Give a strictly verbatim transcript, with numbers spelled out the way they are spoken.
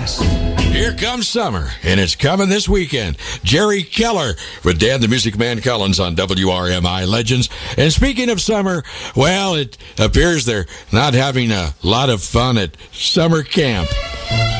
Yes. Here comes summer, and it's coming this weekend. Jerry Keller with Dan the Music Man Collins on W R M I Legends. And speaking of summer, well, it appears they're not having a lot of fun at summer camp.